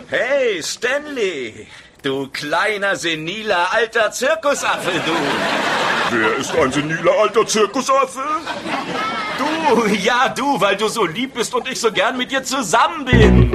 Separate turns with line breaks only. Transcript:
Hey, Stanley, du kleiner, seniler, alter Zirkusaffe, du.
Wer ist ein seniler alter Zirkusaffe?
Du, ja du, weil du so lieb bist und ich so gern mit dir zusammen bin.